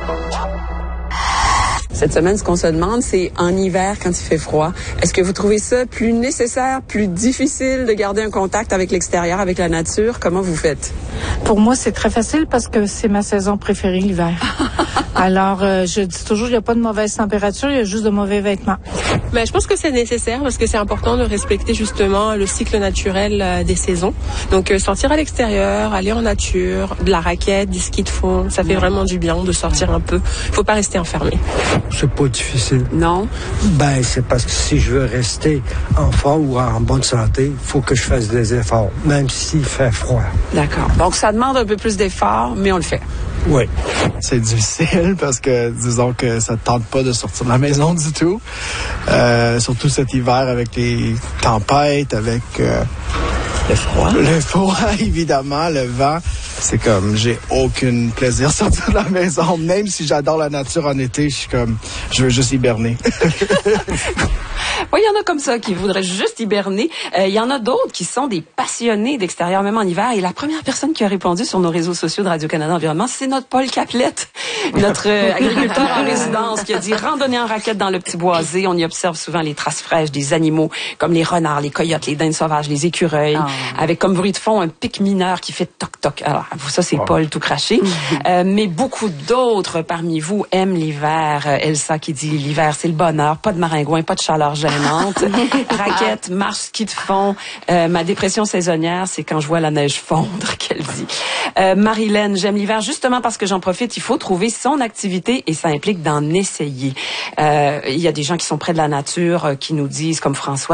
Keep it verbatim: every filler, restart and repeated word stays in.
Cette semaine, ce qu'on se demande, c'est en hiver, quand il fait froid, est-ce que vous trouvez ça plus nécessaire, plus difficile de garder un contact avec l'extérieur, avec la nature? Comment vous faites? Pour moi, c'est très facile parce que c'est ma saison préférée, l'hiver. Alors, euh, je dis toujours, il n'y a pas de mauvaise température, il y a juste de mauvais vêtements. Ben, je pense que c'est nécessaire parce que c'est important de respecter justement le cycle naturel euh, des saisons. Donc, euh, sortir à l'extérieur, aller en nature, de la raquette, du ski de fond, ça fait vraiment du bien de sortir un peu. Il faut pas rester enfermé. C'est pas difficile. Non? Ben, c'est parce que si je veux rester en forme ou en bonne santé, il faut que je fasse des efforts, même s'il fait froid. D'accord. Donc, ça demande un peu plus d'efforts, mais on le fait. Oui. C'est difficile parce que, disons que ça ne tente pas de sortir de la maison du tout. Euh, surtout cet hiver avec les tempêtes, avec euh, le froid. Le froid, évidemment, le vent. C'est comme, j'ai aucun plaisir à sortir de la maison. Même si j'adore la nature en été, je suis comme, je veux juste hiberner. Oui, il y en a comme ça qui voudraient juste hiberner. Euh, il y en a d'autres qui sont des passionnés d'extérieur, même en hiver. Et la première personne qui a répondu sur nos réseaux sociaux de Radio-Canada Environnement, c'est notre Paul Caplette, notre euh, agriculteur en résidence, qui a dit randonner en raquette dans le petit boisé. On y observe souvent les traces fraîches des animaux, comme les renards, les coyotes, les dindes sauvages, les écureuils, oh. avec comme bruit de fond un pic mineur qui fait toc-toc. Alors, ça, c'est oh. Paul tout craché. euh, mais beaucoup d'autres parmi vous aiment l'hiver. Euh, Elsa qui dit l'hiver, c'est le bonheur. Pas de maringouin, pas de chaleur gênante. Raquette, marche, ski de fond. Euh, ma dépression saisonnière, c'est quand je vois la neige fondre, qu'elle dit. Euh, Marilyn, j'aime l'hiver justement parce que j'en profite. Il faut trouver son activité et ça implique d'en essayer. Euh, il y a des gens qui sont près de la nature, euh, qui nous disent, comme François,